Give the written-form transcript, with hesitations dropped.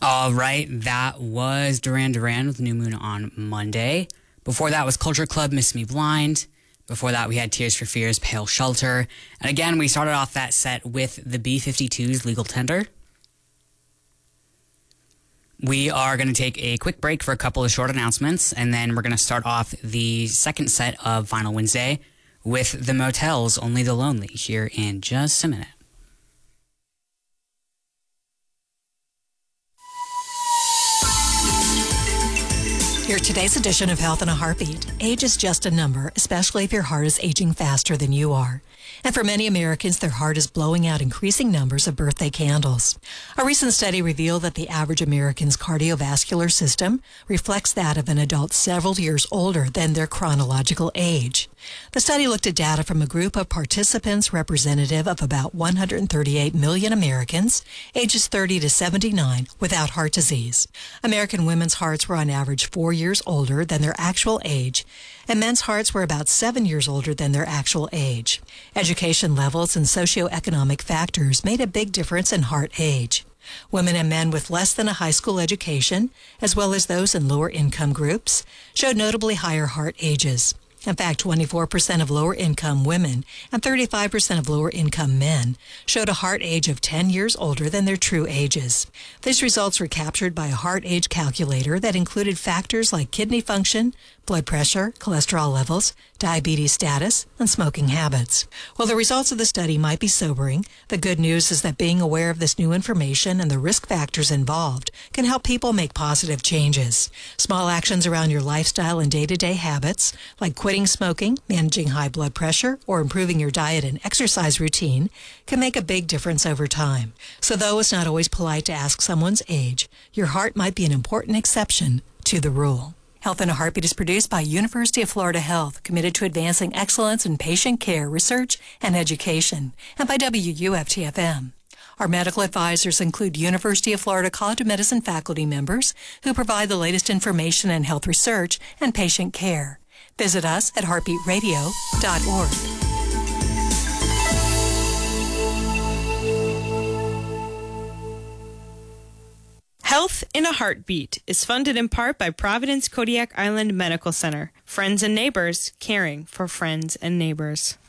All right, that was Duran Duran with New Moon on Monday. Before that was Culture Club, Miss Me Blind. Before that, we had Tears for Fears, Pale Shelter. And again, we started off that set with the B-52's Legal Tender. We are going to take a quick break for a couple of short announcements, and then we're going to start off the second set of Vinyl Wednesday with the Motels, Only the Lonely, here in just a minute. Here, today's edition of Health in a Heartbeat. Age is just a number, especially if your heart is aging faster than you are. And for many Americans, their heart is blowing out increasing numbers of birthday candles. A recent study revealed that the average American's cardiovascular system reflects that of an adult several years older than their chronological age. The study looked at data from a group of participants representative of about 138 million Americans, ages 30 to 79, without heart disease. American women's hearts were on average 4 years older than their actual age, and men's hearts were about 7 years older than their actual age. Education levels and socioeconomic factors made a big difference in heart age. Women and men with less than a high school education, as well as those in lower income groups, showed notably higher heart ages. In fact, 24% of lower-income women and 35% of lower-income men showed a heart age of 10 years older than their true ages. These results were captured by a heart age calculator that included factors like kidney function, blood pressure, cholesterol levels, diabetes status, and smoking habits. While the results of the study might be sobering, the good news is that being aware of this new information and the risk factors involved can help people make positive changes. Small actions around your lifestyle and day-to-day habits, like quitting smoking, managing high blood pressure, or improving your diet and exercise routine, can make a big difference over time. So though it's not always polite to ask someone's age, your heart might be an important exception to the rule. Health in a Heartbeat is produced by University of Florida Health, committed to advancing excellence in patient care, research, and education, and by WUFT-FM. Our medical advisors include University of Florida College of Medicine faculty members who provide the latest information in health research and patient care. Visit us at heartbeatradio.org. Health in a Heartbeat is funded in part by Providence Kodiak Island Medical Center. Friends and neighbors caring for friends and neighbors.